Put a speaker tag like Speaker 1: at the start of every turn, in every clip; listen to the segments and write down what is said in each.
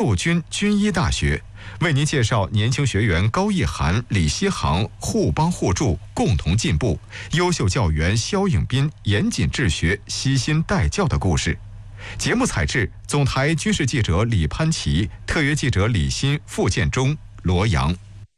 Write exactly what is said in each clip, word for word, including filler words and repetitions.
Speaker 1: 陆军军医大学，为您介绍年轻学员高一涵、李希航互帮互助、共同进步，优秀教员肖颖斌严谨治学、悉心带教的故事。节目采制：总台军事记者李潘琪，特约记者李欣、傅建中、罗阳。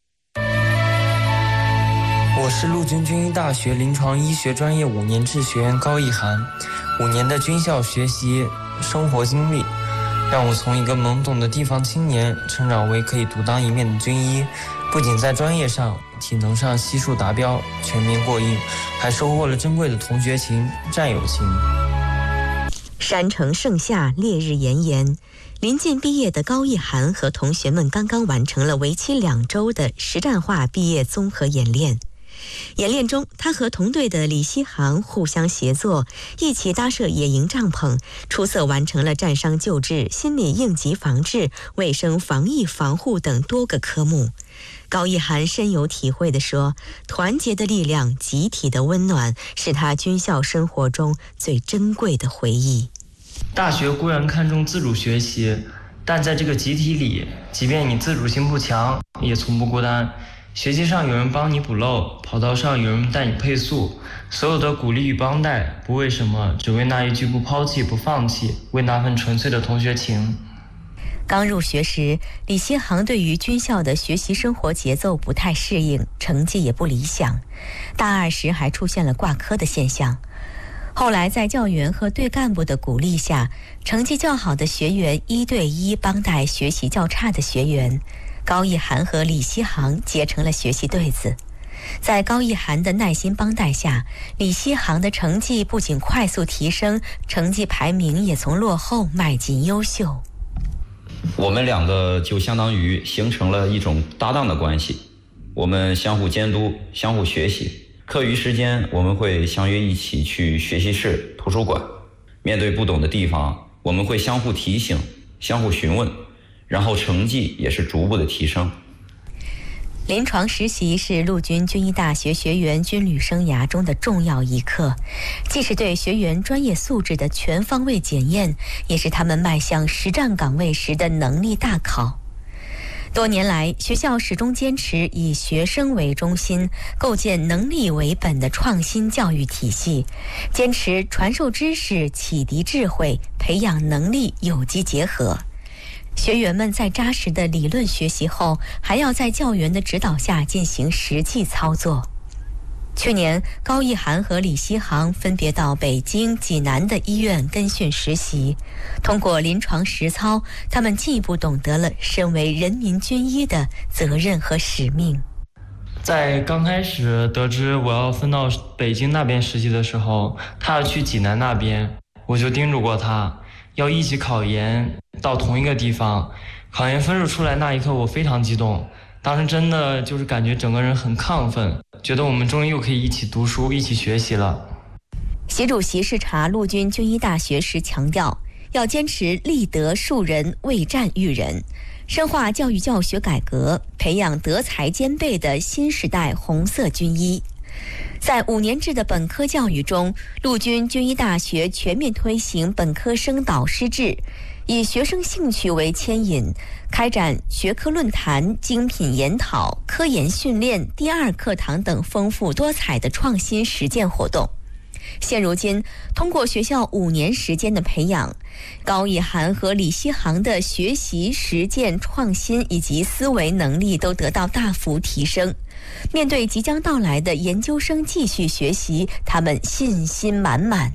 Speaker 2: 我是陆军军医大学临床医学专业五年制学员高一涵，五年的军校学习生活经历，让我从一个懵懂的地方青年成长为可以独当一面的军医，不仅在专业上、体能上悉数达标，全面过硬，还收获了珍贵的同学情、战友情。
Speaker 3: 山城盛夏，烈日炎炎，临近毕业的高一涵和同学们刚刚完成了为期两周的实战化毕业综合演练。演练中，他和同队的李希航互相协作，一起搭设野营帐篷，出色完成了战伤救治、心理应急防治、卫生防疫防护等多个科目。高一涵深有体会地说，团结的力量、集体的温暖，是他军校生活中最珍贵的回忆。
Speaker 2: 大学固然看重自主学习，但在这个集体里，即便你自主性不强，也从不孤单。学习上有人帮你补漏，跑道上有人带你配速，所有的鼓励与帮带，不为什么，只为那一句不抛弃不放弃，为那份纯粹的同学情。
Speaker 3: 刚入学时，李希航对于军校的学习生活节奏不太适应，成绩也不理想。大二时还出现了挂科的现象。后来在教员和队干部的鼓励下，成绩较好的学员一对一帮带学习较差的学员。高一涵和李希航结成了学习对子，在高一涵的耐心帮带下，李希航的成绩不仅快速提升，成绩排名也从落后迈进优秀。
Speaker 4: 我们两个就相当于形成了一种搭档的关系，我们相互监督，相互学习。课余时间我们会相约一起去学习室、图书馆，面对不懂的地方，我们会相互提醒、相互询问，然后成绩也是逐步的提升。
Speaker 3: 临床实习是陆军军医大学学员军旅生涯中的重要一课，既是对学员专业素质的全方位检验，也是他们迈向实战岗位时的能力大考。多年来，学校始终坚持以学生为中心，构建能力为本的创新教育体系，坚持传授知识、启迪智慧、培养能力有机结合。学员们在扎实的理论学习后，还要在教员的指导下进行实际操作。去年，高一涵和李希航分别到北京、济南的医院跟训实习，通过临床实操，他们进一步懂得了身为人民军医的责任和使命。
Speaker 2: 在刚开始得知我要分到北京那边实习的时候，他要去济南那边，我就叮嘱过他要一起考研，到同一个地方。考研分数出来那一刻，我非常激动，当时真的就是感觉整个人很亢奋，觉得我们终于又可以一起读书、一起学习了。
Speaker 3: 习主席视察陆军军医大学时强调，要坚持立德树人、为战育人，深化教育教学改革，培养德才兼备的新时代红色军医。在五年制的本科教育中，陆军军医大学全面推行本科生导师制，以学生兴趣为牵引，开展学科论坛、精品研讨、科研训练、第二课堂等丰富多彩的创新实践活动。现如今，通过学校五年时间的培养，高一涵和李希航的学习、实践、创新以及思维能力都得到大幅提升。面对即将到来的研究生继续学习，他们信心满满。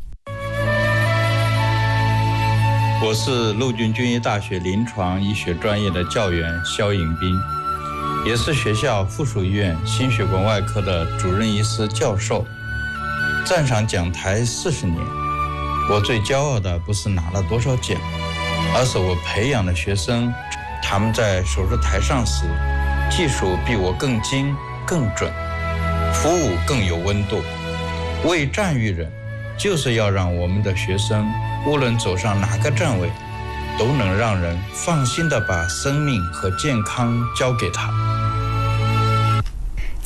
Speaker 5: 我是陆军军医大学临床医学专业的教员肖颖斌，也是学校附属医院心血管外科的主任医师教授，站上讲台四十年。我最骄傲的不是拿了多少奖，而是我培养的学生，他们在手术台上时，技术比我更精更准，服务更有温度。为战育人，就是要让我们的学生无论走上哪个站位，都能让人放心地把生命和健康交给他。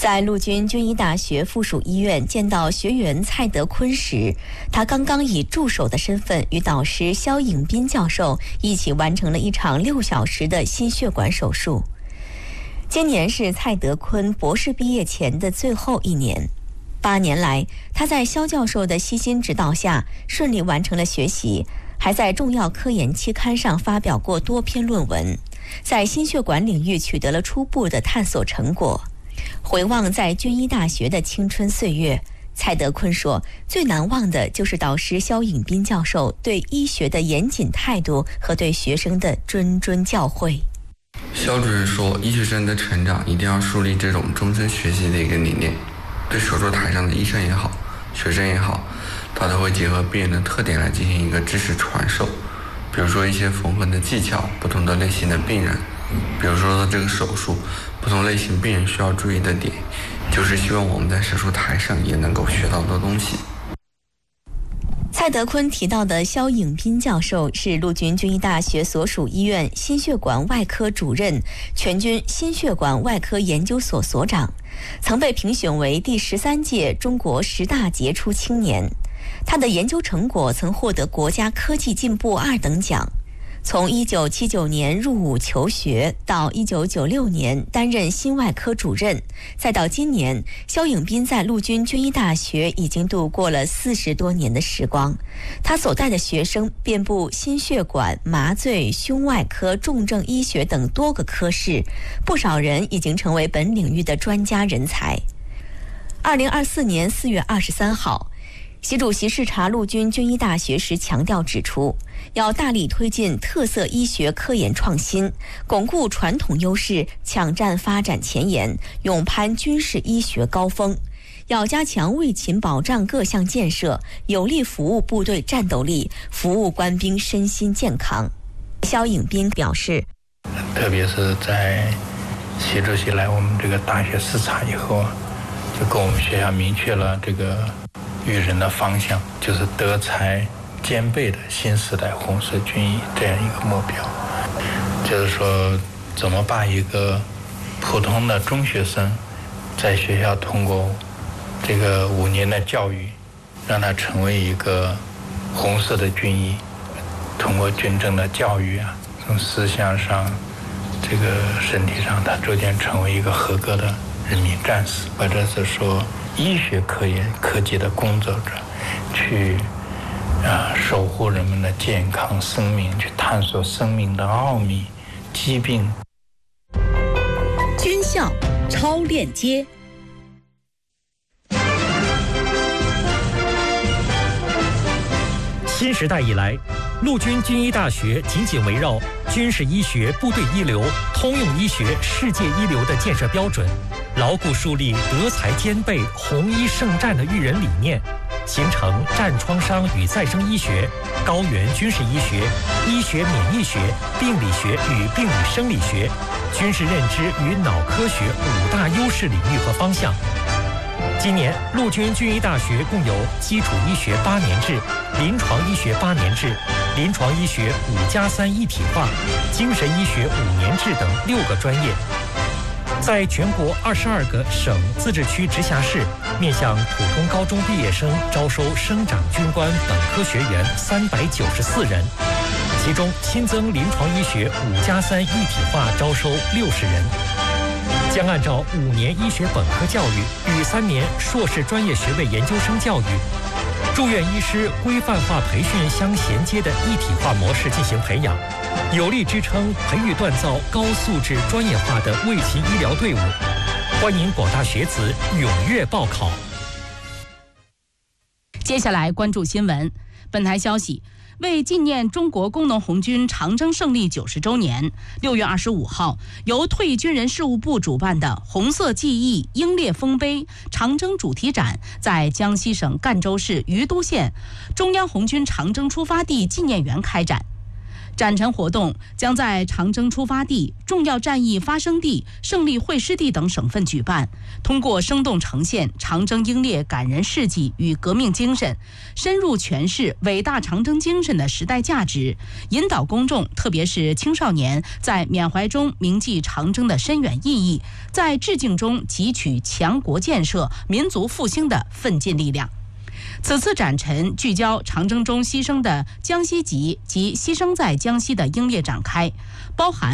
Speaker 3: 在陆军军医大学附属医院见到学员蔡德坤时，他刚刚以助手的身份与导师肖颖斌教授一起完成了一场六小时的心血管手术。今年是蔡德坤博士毕业前的最后一年，八年来，他在肖教授的悉心指导下，顺利完成了学习，还在重要科研期刊上发表过多篇论文，在心血管领域取得了初步的探索成果。回望在军医大学的青春岁月，蔡德坤说，最难忘的就是导师肖颖斌教授对医学的严谨态度和对学生的谆谆教诲。
Speaker 6: 肖主任说，医学生的成长一定要树立这种终身学习的一个理念，对手术台上的医生也好，学生也好，他都会结合病人的特点来进行一个知识传授。比如说一些缝合的技巧，不同的类型的病人，比如说这个手术，不同类型病人需要注意的点，就是希望我们在手术台上也能够学到的东西。
Speaker 3: 蔡德坤提到的肖颖斌教授是陆军军医大学所属医院心血管外科主任、全军心血管外科研究所所长，曾被评选为第十三届中国十大杰出青年。他的研究成果曾获得国家科技进步二等奖。从一九七九年入伍求学，到一九九六年担任心外科主任，再到今年，肖颖斌在陆军军医大学已经度过了四十多年的时光。他所带的学生遍布心血管、麻醉、胸外科、重症医学等多个科室，不少人已经成为本领域的专家人才。二零二四年四月二十三号，习主席视察陆军军医大学时强调指出，要大力推进特色医学科研创新，巩固传统优势，抢占发展前沿，勇攀军事医学高峰。要加强卫勤保障各项建设，有力服务部队战斗力，服务官兵身心健康。肖颖斌表示，
Speaker 7: 特别是在习主席来我们这个大学视察以后，就跟我们学校明确了这个育人的方向，就是德才兼备的新时代红色军医这样一个目标。就是说，怎么把一个普通的中学生在学校通过这个五年的教育，让他成为一个红色的军医，通过军政的教育啊，从思想上、这个身体上，他逐渐成为一个合格的人民战士，或者是说医学科研科技的工作者，去啊守护人们的健康生命，去探索生命的奥秘、疾病。
Speaker 8: 军校超链接。
Speaker 9: 新时代以来，陆军军医大学紧紧围绕军事医学部队一流、通用医学世界一流的建设标准，牢固树立德才兼备、红衣圣战的育人理念，形成战创伤与再生医学、高原军事医学、医学免疫学、病理学与病理生理学、军事认知与脑科学五大优势领域和方向。今年，陆军军医大学共有基础医学八年制、临床医学八年制、临床医学五加三一体化、精神医学五年制等六个专业，在全国二十二个省、自治区、直辖市，面向普通高中毕业生招收生长军官本科学员三百九十四人，其中新增临床医学五加三一体化招收六十人。将按照五年医学本科教育与三年硕士专业学位研究生教育、住院医师规范化培训相衔接的一体化模式进行培养，有力支撑培育锻造高素质专业化的卫勤医疗队伍。欢迎广大学子踊跃报考。
Speaker 8: 接下来关注新闻。本台消息，为纪念中国工农红军长征胜利九十周年，六月二十五号，由退役军人事务部主办的“红色记忆，英烈丰碑”长征主题展在江西省赣州市于都县中央红军长征出发地纪念园开展。 展陈活动将在长征出发地、重要战役发生地、胜利会师地等省份举办，通过生动呈现长征英烈感人事迹与革命精神，深入诠释伟大长征精神的时代价值，引导公众，特别是青少年，在缅怀中铭记长征的深远意义，在致敬中汲取强国建设、民族复兴的奋进力量。此次展陈聚焦长征中牺牲的江西籍及牺牲在江西的英烈展开，包含